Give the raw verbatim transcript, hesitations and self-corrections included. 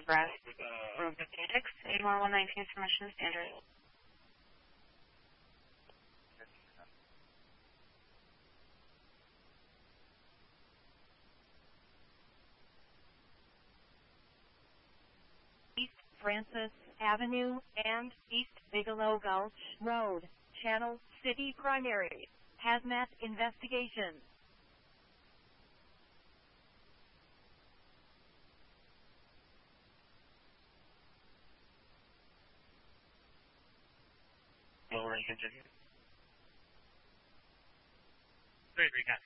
Nebraska. Room fifty-six, eight one one nineteen, submission standard. East Francis Avenue and East Bigelow Gulch Road, Channel City Primary, Hazmat Investigation. Lowering engine. Three, three, copy.